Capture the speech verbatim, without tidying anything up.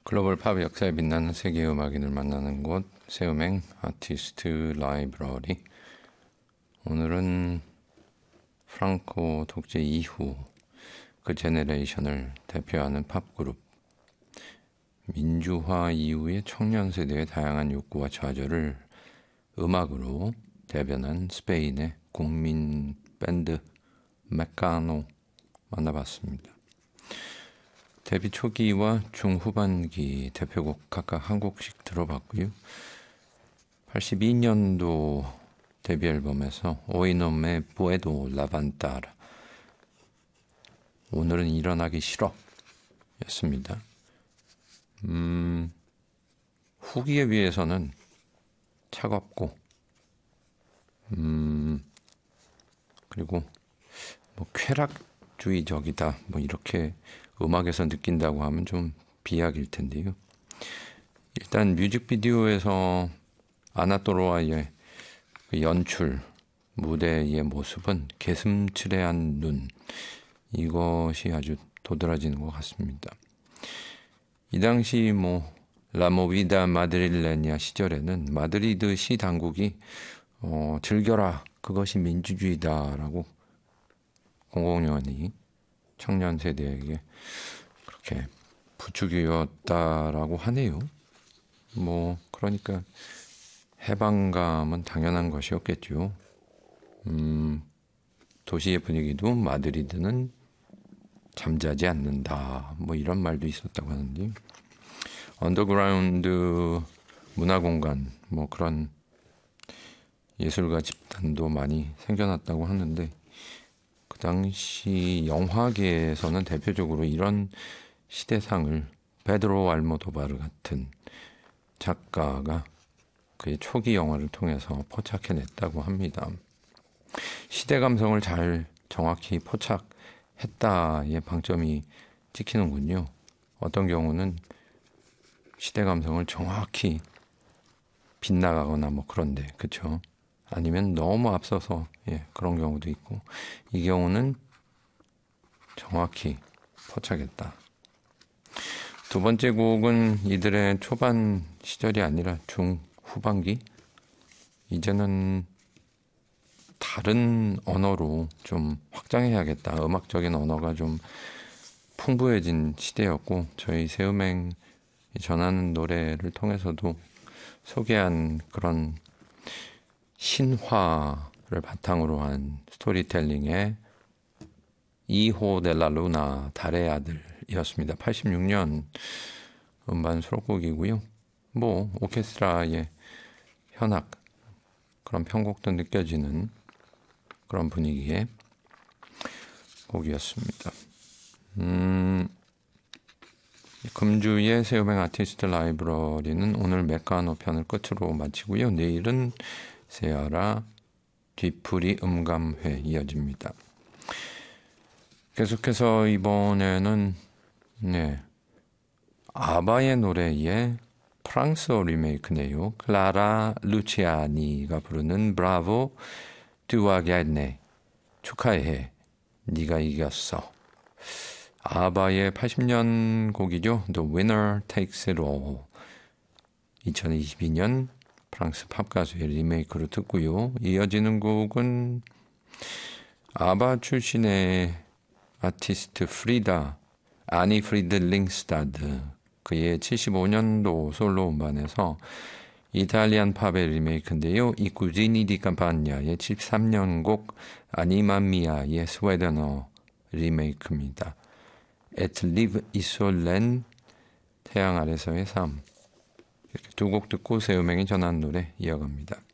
글로벌 팝 역사에 빛나는 세계 음악인을 만나는 곳 세음행 아티스트 라이브러리. 오늘은 프랑코 독재 이후 그 제네레이션을 대표하는 팝그룹 민주화 이후의 청년 세대의 다양한 욕구와 좌절을 음악으로 대변한 스페인의 국민 밴드 메카노 만나봤습니다. 데뷔 초기와 중후반기 대표곡 각각 한 곡씩 들어봤고요. 팔십이 년도 데뷔 앨범에서 Hoy no me puedo levantar, 오늘은 일어나기 싫어 였습니다. 음, 후기에 비해서는 차갑고 음, 그리고 뭐 쾌락주의적이다 뭐 이렇게 음악에서 느낀다고 하면 좀 비약일 텐데요. 일단 뮤직비디오에서 아나토로와의 그 연출, 무대의 모습은 개슴츠레한 눈, 이것이 아주 도드라지는 것 같습니다. 이 당시 뭐 라모비다 마드릴레냐 시절에는 마드리드 시 당국이 어, 즐겨라, 그것이 민주주의다라고 공공연히 청년 세대에게 그렇게 부추기었다라고 하네요. 뭐 그러니까 해방감은 당연한 것이었겠죠. 음, 도시의 분위기도 마드리드는 잠자지 않는다, 뭐 이런 말도 있었다고 하는데, 언더그라운드 문화공간 뭐 그런 예술가 집단도 많이 생겨났다고 하는데, 그 당시 영화계에서는 대표적으로 이런 시대상을 베드로 알모도바르 같은 작가가 그의 초기 영화를 통해서 포착해냈다고 합니다. 시대 감성을 잘 정확히 포착했다의 방점이 찍히는군요. 어떤 경우는 시대 감성을 정확히 빗나가거나 뭐 그런데, 그렇죠? 아니면 너무 앞서서 예, 그런 경우도 있고, 이 경우는 정확히 포착했다. 두 번째 곡은 이들의 초반 시절이 아니라 중후반기, 이제는 다른 언어로 좀 확장해야겠다, 음악적인 언어가 좀 풍부해진 시대였고, 저희 세음행이 전하는 노래를 통해서도 소개한 그런 신화를 바탕으로 한 스토리텔링의 이호 델라 루나, 달의 아들이었습니다. 팔십육 년 음반 수록곡이고요. 뭐 오케스트라의 현악, 그런 편곡도 느껴지는 그런 분위기의 곡이었습니다. 음, 금주의 세음행 아티스트 라이브러리는 오늘 메카노 편을 끝으로 마치고요. 내일은 세아라 뒤풀이 음감회 이어집니다. 계속해서 이번에는 네, 아바의 노래의 프랑스어 리메이크네요. 클라라 루치아니가 부르는 브라보 듀아게네, 축하해 네가 이겼어. 아바의 팔십 년 곡이죠. The Winner Takes It All. 이천이십이 년 프랑스 팝 가수의 리메이크로 듣고요. 이어지는 곡은 아바 출신의 아티스트 프리다, 아니 프리드 링스타드, 그의 칠십오 년도 솔로 음반에서 이탈리안 팝의 리메이크인데요. 이 구지니 디 캄파냐의 칠십삼 년 곡 아니마미아의 스웨덴어 리메이크입니다. Et live isolen, 태양 아래서의 삶. 두 곡 듣고 세음행이 전한 노래 이어갑니다.